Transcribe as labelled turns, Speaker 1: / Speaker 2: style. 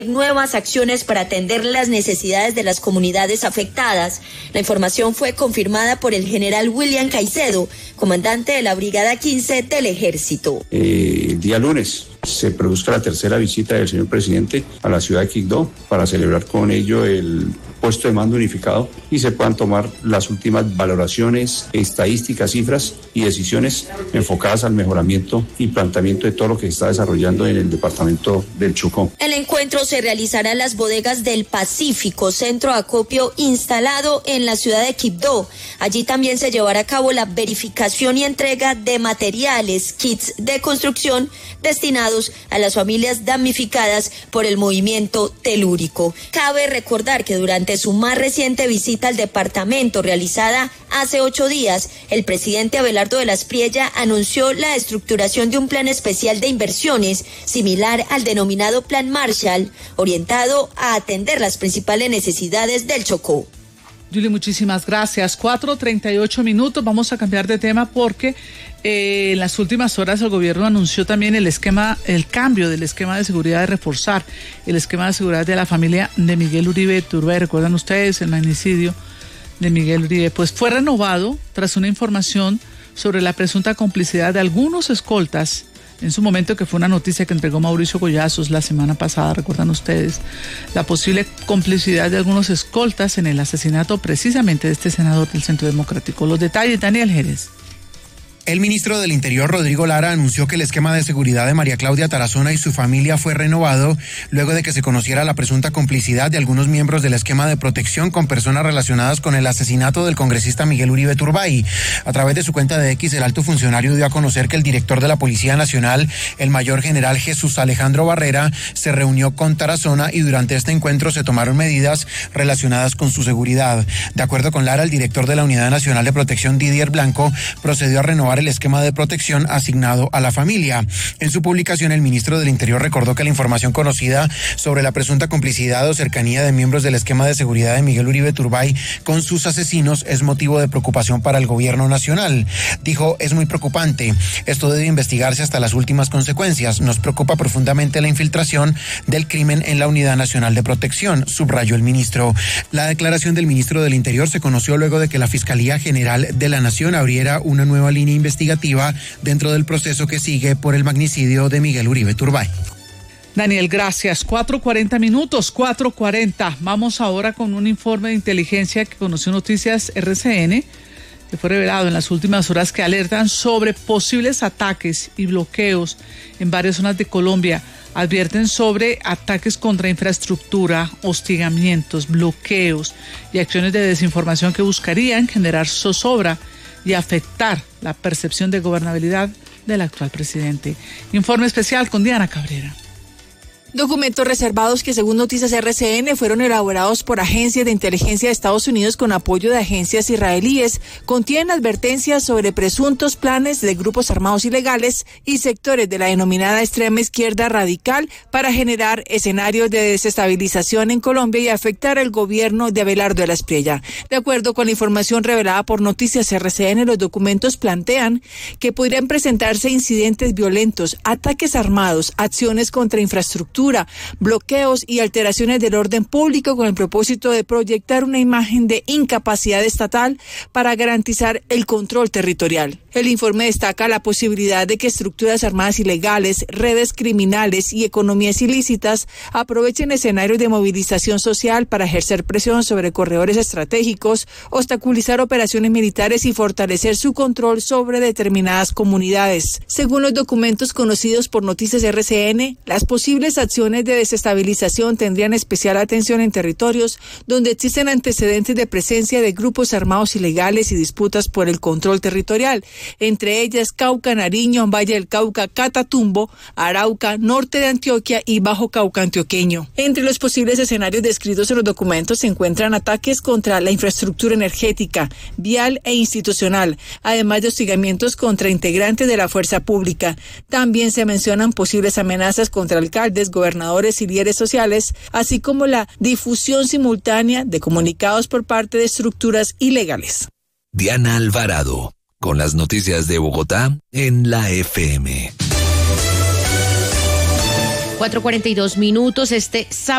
Speaker 1: nuevas acciones para atender las necesidades de las comunidades afectadas. La información fue confirmada por el general William Caicedo, comandante de la Brigada 15 del Ejército.
Speaker 2: El día lunes se produzca la tercera visita del señor presidente a la ciudad de Quibdó para celebrar con ello el puesto de mando unificado y se puedan tomar las últimas valoraciones, estadísticas, cifras y decisiones enfocadas al mejoramiento y planteamiento de todo lo que se está desarrollando en el departamento del Chocó.
Speaker 1: El encuentro se realizará en las bodegas del Pacífico, centro de acopio instalado en la ciudad de Quibdó. Allí también se llevará a cabo la verificación y entrega de materiales, kits de construcción destinados a las familias damnificadas por el movimiento telúrico. Cabe recordar que durante su más reciente visita al departamento realizada hace 8 días, el presidente Abelardo de la Espriella anunció la estructuración de un plan especial de inversiones similar al denominado Plan Marshall, orientado a atender las principales necesidades del Chocó.
Speaker 3: Julie, muchísimas gracias. 4:38. Vamos a cambiar de tema porque en las últimas horas el gobierno anunció también el cambio del esquema de seguridad, de reforzar el esquema de seguridad de la familia de Miguel Uribe Turbay. ¿Recuerdan ustedes el magnicidio de Miguel Uribe? Pues fue renovado tras una información sobre la presunta complicidad de algunos escoltas. En su momento, que fue una noticia que entregó Mauricio Goyazos la semana pasada, recuerdan ustedes, la posible complicidad de algunos escoltas en el asesinato precisamente de este senador del Centro Democrático. Los detalles, Daniel Jerez.
Speaker 4: El ministro del Interior, Rodrigo Lara, anunció que el esquema de seguridad de María Claudia Tarazona y su familia fue renovado luego de que se conociera la presunta complicidad de algunos miembros del esquema de protección con personas relacionadas con el asesinato del congresista Miguel Uribe Turbay. A través de su cuenta de X, el alto funcionario dio a conocer que el director de la Policía Nacional, el mayor general Jesús Alejandro Barrera, se reunió con Tarazona y durante este encuentro se tomaron medidas relacionadas con su seguridad. De acuerdo con Lara, el director de la Unidad Nacional de Protección, Didier Blanco, procedió a renovar el esquema de protección asignado a la familia. En su publicación, el ministro del Interior recordó que la información conocida sobre la presunta complicidad o cercanía de miembros del esquema de seguridad de Miguel Uribe Turbay con sus asesinos es motivo de preocupación para el gobierno nacional. Dijo, es muy preocupante. Esto debe investigarse hasta las últimas consecuencias. Nos preocupa profundamente la infiltración del crimen en la Unidad Nacional de Protección, subrayó el ministro. La declaración del ministro del Interior se conoció luego de que la Fiscalía General de la Nación abriera una nueva línea investigativa dentro del proceso que sigue por el magnicidio de Miguel Uribe Turbay.
Speaker 3: Daniel, gracias. 4:40, 4:40. Vamos ahora con un informe de inteligencia que conoció Noticias RCN, que fue revelado en las últimas horas, que alertan sobre posibles ataques y bloqueos en varias zonas de Colombia. Advierten sobre ataques contra infraestructura, hostigamientos, bloqueos y acciones de desinformación que buscarían generar zozobra y afectar la percepción de gobernabilidad del actual presidente. Informe especial con Diana Cabrera.
Speaker 5: Documentos reservados que, según Noticias RCN, fueron elaborados por agencias de inteligencia de Estados Unidos con apoyo de agencias israelíes, contienen advertencias sobre presuntos planes de grupos armados ilegales y sectores de la denominada extrema izquierda radical para generar escenarios de desestabilización en Colombia y afectar el gobierno de Abelardo de la Espriella. De acuerdo con la información revelada por Noticias RCN, los documentos plantean que podrían presentarse incidentes violentos, ataques armados, acciones contra infraestructura, bloqueos y alteraciones del orden público con el propósito de proyectar una imagen de incapacidad estatal para garantizar el control territorial. El informe destaca la posibilidad de que estructuras armadas ilegales, redes criminales y economías ilícitas aprovechen escenarios de movilización social para ejercer presión sobre corredores estratégicos, obstaculizar operaciones militares y fortalecer su control sobre determinadas comunidades. Según los documentos conocidos por Noticias RCN, las posibles acciones de desestabilización tendrían especial atención en territorios donde existen antecedentes de presencia de grupos armados ilegales y disputas por el control territorial, entre ellas Cauca, Nariño, Valle del Cauca, Catatumbo, Arauca, norte de Antioquia y Bajo Cauca antioqueño. Entre los posibles escenarios descritos en los documentos se encuentran ataques contra la infraestructura energética, vial e institucional, además de hostigamientos contra integrantes de la fuerza pública. También se mencionan posibles amenazas contra alcaldes, gobernadores y líderes sociales, así como la difusión simultánea de comunicados por parte de estructuras ilegales.
Speaker 6: Diana Alvarado, con las noticias de Bogotá en la FM.
Speaker 7: 4:42. Este sábado